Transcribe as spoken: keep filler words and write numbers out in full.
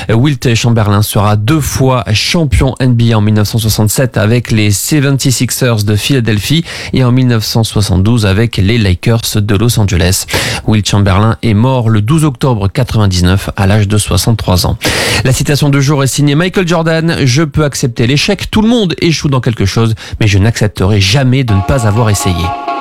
Wilt Chamberlain sera deux fois champion N B A en mille neuf cent soixante-sept avec les soixante-sixers de Philadelphie et en mille neuf cent soixante-douze avec les Lakers de Los Angeles. Wilt Chamberlain est mort le douze octobre quatre-vingt-dix-neuf à l'âge de soixante-trois ans. La citation de jour est signée Michael Jordan. Je peux accepter l'échec. Tout le monde échoue dans quelque chose, mais je n'accepterai jamais de ne pas avoir essayé.